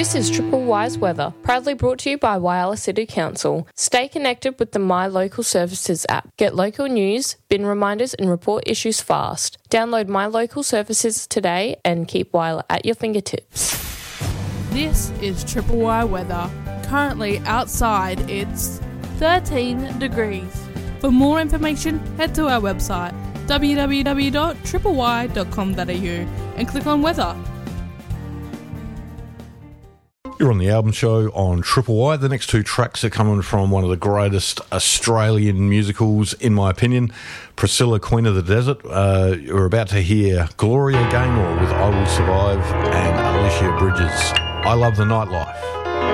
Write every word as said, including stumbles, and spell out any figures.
This is Triple Wise Weather, proudly brought to you by Whyalla City Council. Stay connected with the My Local Services app. Get local news, bin reminders and report issues fast. Download My Local Services today and keep Whyalla at your fingertips. This is Triple Y Weather. Currently outside it's thirteen degrees. For more information, head to our website w w w dot triple y dot com dot a u and click on weather. You're on the album show on Triple Y. The next two tracks are coming from one of the greatest Australian musicals, in my opinion, Priscilla, Queen of the Desert. Uh, you're about to hear Gloria Gaynor with I Will Survive and Alicia Bridges, I Love the Nightlife.